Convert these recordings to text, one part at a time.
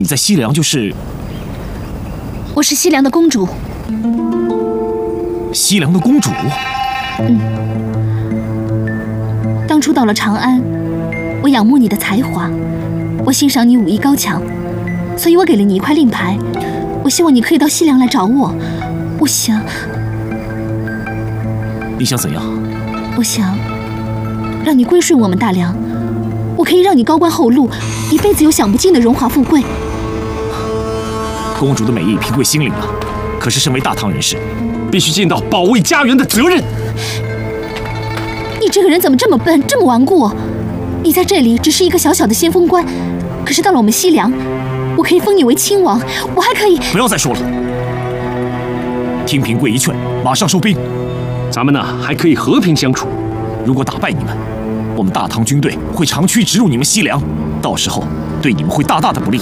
你在西凉就是？ 我是西凉的公主。 西凉的公主？ 当初到了长安，我仰慕你的才华，我欣赏你武艺高强，所以我给了你一块令牌。我希望你可以到西凉来找我。我想， 你想怎样？ 我想让你归顺我们大梁，我可以让你高官厚禄，一辈子有享不尽的荣华富贵。 公主的美意，平贵心领了。可是身为大唐人士， 必须尽到保卫家园的责任。 你这个人怎么这么笨，这么顽固？你在这里只是一个小小的先锋官，可是到了我们西凉，我可以封你为亲王，我还可以…… 不要再说了，听平贵一劝，马上收兵。 咱们呢还可以和平相处。 如果打败你们，我们大唐军队会长驱直入你们西凉，到时候对你们会大大的不利。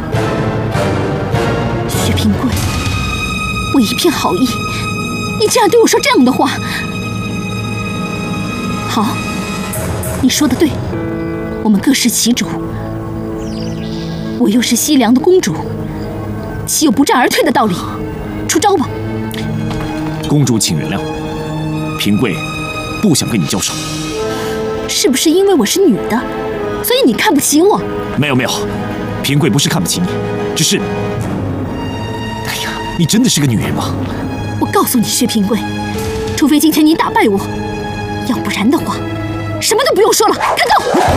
薛平贵，我一片好意，你竟然对我说这样的话！好，你说的对，我们各司其主。我又是西凉的公主，岂有不战而退的道理？出招吧！ 公主，请原谅，平贵不想跟你交手。 是不是因为我是女的，所以你看不起我？ 没有没有，平贵不是看不起你，只是……哎呀，你真的是个女人吗？ 我告诉你，薛平贵，除非今天你打败我，要不然的话，什么都不用说了，开刀！